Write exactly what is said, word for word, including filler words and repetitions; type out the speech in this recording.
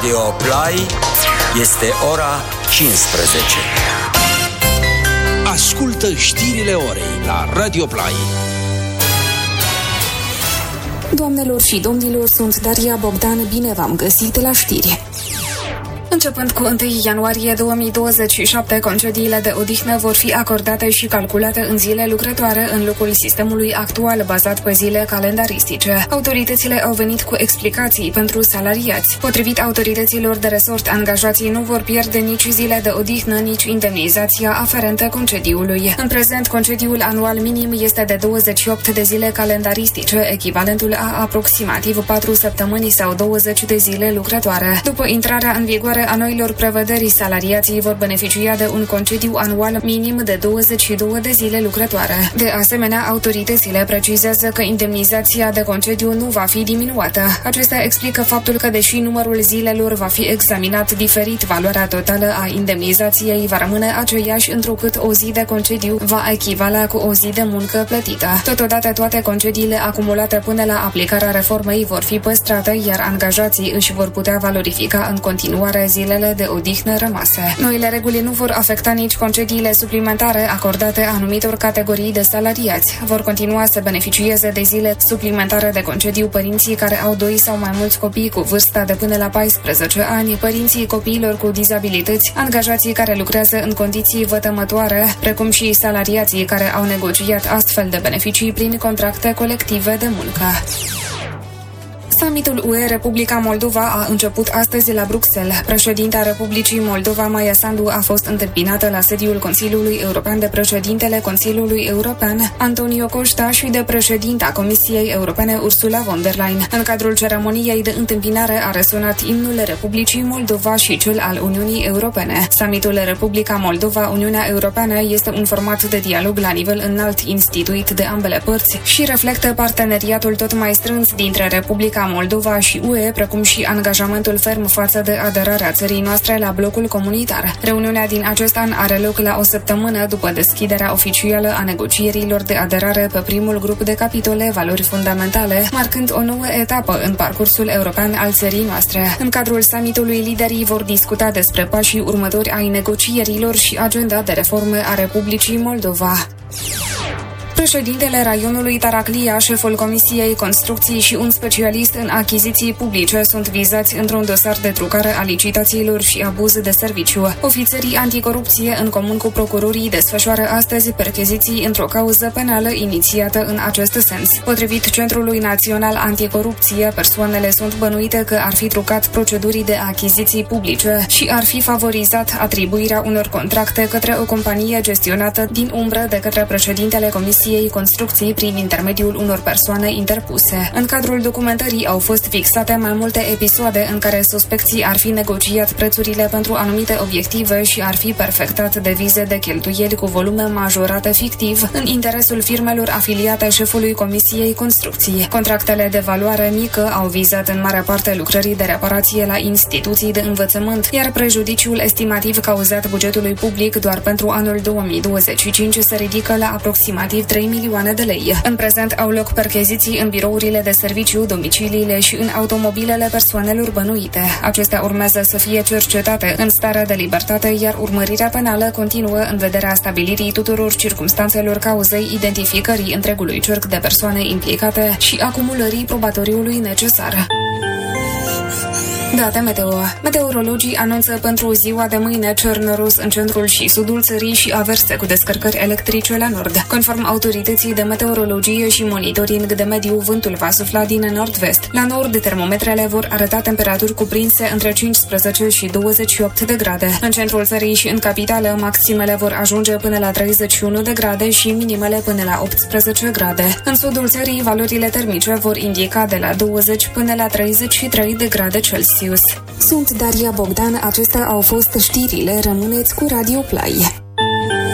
Radio Play este ora cincisprezece. Ascultă știrile orei la Radio Play. Doamnelor și domnilor, sunt Daria Bogdan, bine v-am găsit la știri. Începând cu întâi ianuarie două mii douăzeci și șapte, concediile de odihnă vor fi acordate și calculate în zile lucrătoare în locul sistemului actual bazat pe zile calendaristice. Autoritățile au venit cu explicații pentru salariați. Potrivit autorităților de resort, angajații nu vor pierde nici zile de odihnă, nici indemnizația aferentă concediului. În prezent, concediul anual minim este de douăzeci și opt de zile calendaristice, echivalentul a aproximativ patru săptămâni sau douăzeci de zile lucrătoare. După intrarea în vigoare a noilor prevederi, salariații vor beneficia de un concediu anual minim de douăzeci și două de zile lucrătoare. De asemenea, autoritățile precizează că indemnizația de concediu nu va fi diminuată. Acesta explică faptul că, deși numărul zilelor va fi examinat diferit, valoarea totală a indemnizației va rămâne aceeași, întrucât o zi de concediu va echivala cu o zi de muncă plătită. Totodată, toate concediile acumulate până la aplicarea reformei vor fi păstrate, iar angajații își vor putea valorifica în continuare zilele de odihnă rămase. Noile reguli nu vor afecta nici concediile suplimentare acordate anumitor categorii de salariați. Vor continua să beneficieze de zile suplimentare de concediu părinții care au doi sau mai mulți copii cu vârsta de până la paisprezece ani, părinții copiilor cu dizabilități, angajații care lucrează în condiții vătămătoare, precum și salariații care au negociat astfel de beneficii prin contracte colective de muncă. Summitul U E Republica Moldova a început astăzi la Bruxelles. Președinta Republicii Moldova, Maia Sandu, a fost întâmpinată la sediul Consiliului European de președintele Consiliului European, Antonio Costa, și de președinta Comisiei Europene, Ursula von der Leyen. În cadrul ceremoniei de întâmpinare a răsunat imnul Republicii Moldova și cel al Uniunii Europene. Summitul Republica Moldova-Uniunea Europeană este un format de dialog la nivel înalt instituit de ambele părți și reflectă parteneriatul tot mai strâns dintre Republica Moldova și U E, precum și angajamentul ferm față de aderarea țării noastre la blocul comunitar. Reuniunea din acest an are loc la o săptămână după deschiderea oficială a negocierilor de aderare pe primul grup de capitole valori fundamentale, marcând o nouă etapă în parcursul european al țării noastre. În cadrul summitului, liderii vor discuta despre pașii următori ai negocierilor și agenda de reforme a Republicii Moldova. Președintele raionului Taraclia, șeful Comisiei Construcții și un specialist în achiziții publice sunt vizați într-un dosar de trucare a licitațiilor și abuz de serviciu. Ofițerii anticorupție, în comun cu procurorii, desfășoară astăzi percheziții într-o cauză penală inițiată în acest sens. Potrivit Centrului Național Anticorupție, persoanele sunt bănuite că ar fi trucat procedurii de achiziții publice și ar fi favorizat atribuirea unor contracte către o companie gestionată din umbră de către președintele Comisiei Construcții prin intermediul unor persoane interpuse. În cadrul documentării au fost fixate mai multe episoade în care suspecții ar fi negociat prețurile pentru anumite obiective și ar fi perfectat devize de cheltuieli cu volume majorate fictiv în interesul firmelor afiliate șefului Comisiei Construcții. Contractele de valoare mică au vizat în mare parte lucrării de reparație la instituții de învățământ, iar prejudiciul estimativ cauzat bugetului public doar pentru anul două mii douăzeci și cinci se ridică la aproximativ trei milioane de lei. În prezent au loc percheziții în birourile de serviciu, domiciliile și în automobilele persoanelor bănuite. Acestea urmează să fie cercetate în stare de libertate, iar urmărirea penală continuă în vederea stabilirii tuturor circumstanțelor cauzei, identificării întregului cerc de persoane implicate și acumulării probatoriului necesar. Date meteo. Meteorologii anunță pentru ziua de mâine cer noros în centrul și sudul țării și averse cu descărcări electrice la nord. Conform autorității de meteorologie și monitoring de mediu, vântul va sufla din nord-vest. La nord, termometrele vor arăta temperaturi cuprinse între cincisprezece și douăzeci și opt de grade. În centrul țării și în capitală, maximele vor ajunge până la treizeci și unu de grade și minimele până la optsprezece grade. În sudul țării, valorile termice vor indica de la douăzeci până la treizeci și trei de grade Celsius. Sunt Daria Bogdan, acestea au fost știrile, rămâneți cu Radio Play.